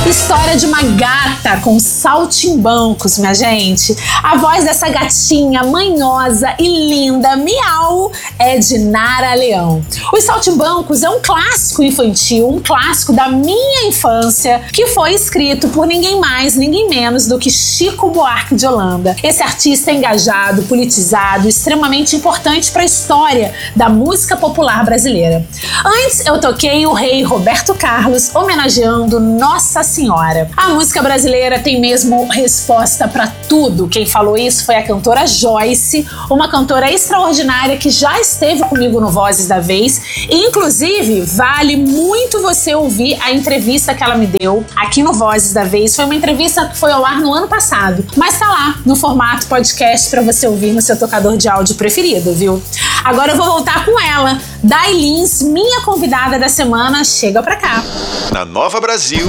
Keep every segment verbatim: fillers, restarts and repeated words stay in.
História de uma gata com saltimbancos, minha gente. A voz dessa gatinha manhosa e linda, miau, é de Nara Leão. Os Saltimbancos é um clássico infantil, um clássico da minha infância, que foi escrito por ninguém mais, ninguém menos do que Chico Buarque de Holanda. Esse artista engajado, politizado, extremamente importante para a história da música popular brasileira. Antes eu toquei o rei Roberto Carlos, homenageando Nossa Senhora. A música brasileira tem mesmo resposta para tudo. Quem falou isso foi a cantora Joyce, uma cantora extraordinária que já esteve comigo no Vozes da Vez. E, inclusive, vale muito você ouvir a entrevista que ela me deu aqui no Vozes da Vez. Foi uma entrevista que foi ao ar no ano passado, mas tá lá no formato podcast para você ouvir no seu tocador de áudio preferido, viu? Agora eu vou voltar com ela. Day Lins, minha convidada da semana, chega pra cá. Na Nova Brasil,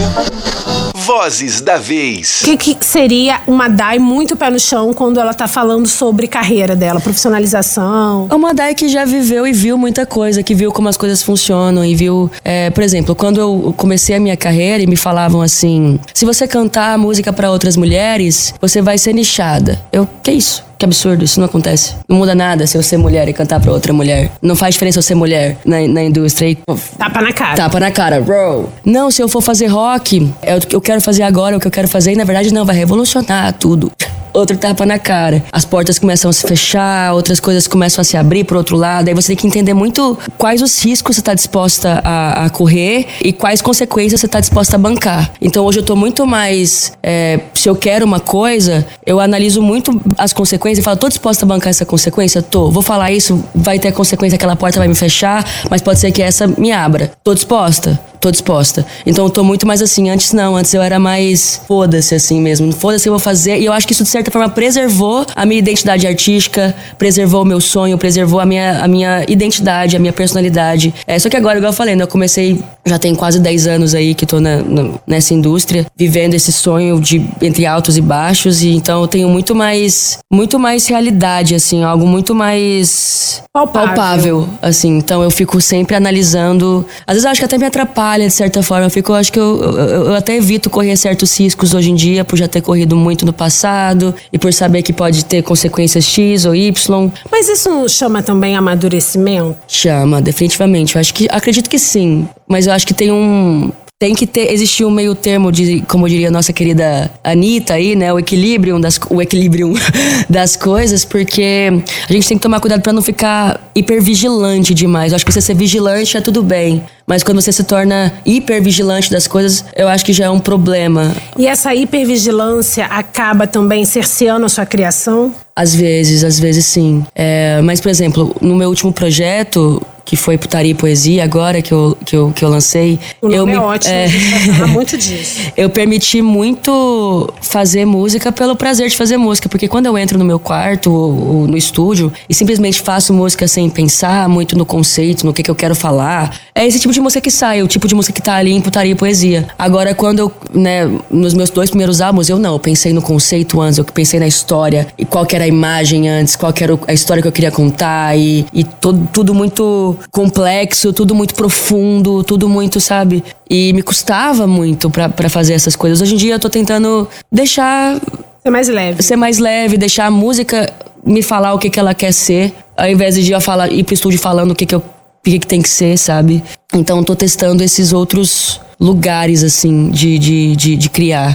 Vozes da Vez. O que, que seria uma Day muito pé no chão quando ela tá falando sobre carreira dela, profissionalização? É uma Day que já viveu e viu muita coisa, que viu como as coisas funcionam e viu... É, por exemplo, quando eu comecei a minha carreira e me falavam assim, se você cantar música pra outras mulheres, você vai ser nichada. Eu, que isso? Que absurdo, isso não acontece. Não muda nada se eu ser mulher e cantar pra outra mulher. Não faz diferença eu ser mulher na, na indústria. E... Tapa na cara. Tapa na cara, bro. Não, se eu for fazer rock, é o que eu quero fazer agora, é o que eu quero fazer. E na verdade não, vai revolucionar tudo. Outro tapa na cara. As portas começam a se fechar, outras coisas começam a se abrir pro outro lado. Aí você tem que entender muito quais os riscos você tá disposta a, a correr e quais consequências você tá disposta a bancar. Então hoje eu tô muito mais... É, se eu quero uma coisa, eu analiso muito as consequências e falo, tô disposta a bancar essa consequência? Tô. Vou falar isso, vai ter consequência, aquela porta vai me fechar, mas pode ser que essa me abra. Tô disposta? Tô disposta. Então eu tô muito mais assim. Antes não, antes eu era mais foda-se assim mesmo. Foda-se, eu vou fazer. E eu acho que isso de certa forma preservou a minha identidade artística, preservou o meu sonho, preservou a minha, a minha identidade, a minha personalidade. É, só que agora, igual eu falei, né, eu comecei, já tem quase dez anos aí que tô na, na, nessa indústria, vivendo esse sonho de entre altos e baixos, e então eu tenho muito mais, muito mais realidade, assim, algo muito mais palpável, palpável assim. Então eu fico sempre analisando. Às vezes eu acho que até me atrapalha de certa forma. Eu fico, eu acho que eu, eu, eu até evito correr certos riscos hoje em dia, por já ter corrido muito no passado e por saber que pode ter consequências X ou Y. Mas isso não chama também amadurecimento? Chama, definitivamente. Eu acho que, acredito que sim. Mas eu acho que tem um... Tem que ter, existir um meio termo de, como diria a nossa querida Anitta aí, né? O equilíbrio das, o equilíbrio das coisas, porque a gente tem que tomar cuidado pra não ficar hipervigilante demais. Eu acho que você ser vigilante é tudo bem, mas quando você se torna hipervigilante das coisas, eu acho que já é um problema. E essa hipervigilância acaba também cerceando a sua criação? Às vezes, às vezes sim. É, mas, por exemplo, no meu último projeto, que foi Putaria e Poesia, agora que eu, que eu, que eu lancei... O nome eu é me, ótimo, é, a gente vai falar muito disso. Eu permiti muito fazer música pelo prazer de fazer música, porque quando eu entro no meu quarto ou, ou no estúdio e simplesmente faço música sem pensar muito no conceito, no que, que eu quero falar, é esse tipo de música que sai, o tipo de música que tá ali em Putaria e Poesia. Agora, quando eu, né, nos meus dois primeiros álbuns, eu não, eu pensei no conceito antes, eu pensei na história, e qual que era a imagem antes, qual que era a história que eu queria contar, e, e todo, tudo muito complexo, tudo muito profundo, tudo muito, sabe? E me custava muito pra, pra fazer essas coisas. Hoje em dia eu tô tentando deixar... Ser mais leve. Ser mais leve, deixar a música me falar o que, que ela quer ser, ao invés de eu falar, ir pro estúdio falando o que, que, eu, o que, que tem que ser, sabe? Então tô testando esses outros lugares, assim, de, de, de, de criar.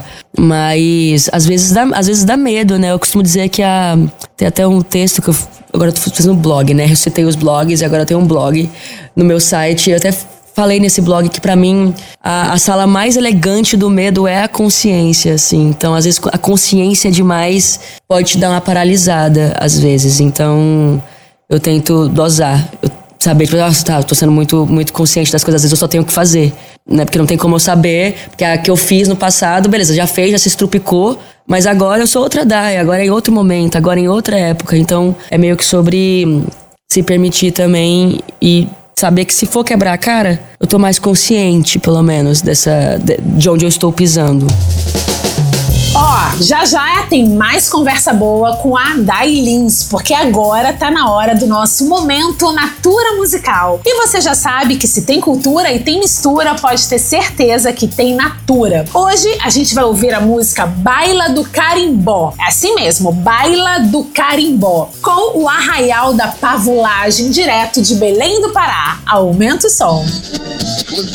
Mas às vezes, dá, às vezes dá medo, né? Eu costumo dizer que a, tem até um texto que eu... Agora eu tô fazendo um blog, né? Eu citei os blogs e agora eu tenho um blog no meu site. Eu até falei nesse blog que pra mim a, a sala mais elegante do medo é a consciência, assim. Então, às vezes, a consciência demais pode te dar uma paralisada, às vezes. Então, eu tento dosar. Eu, saber, tipo, nossa, tá, eu tô sendo muito, muito consciente das coisas. Às vezes eu só tenho o que fazer, né? Porque não tem como eu saber. Porque a que eu fiz no passado, beleza, já fez, já se estrupicou. Mas agora eu sou outra Day, agora é em outro momento, agora é em outra época. Então, é meio que sobre se permitir também e saber que se for quebrar a cara, eu tô mais consciente, pelo menos, dessa, de onde eu estou pisando. Ó, já já tem mais conversa boa com a Day Lins, porque agora tá na hora do nosso momento Natura Musical. E você já sabe que se tem cultura e tem mistura, pode ter certeza que tem Natura. Hoje a gente vai ouvir a música Baila do Carimbó. É assim mesmo, Baila do Carimbó, com o Arraial da Pavulagem, direto de Belém do Pará. Aumenta o som.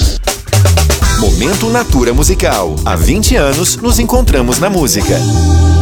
Momento Natura Musical. Há vinte anos nos encontramos na música.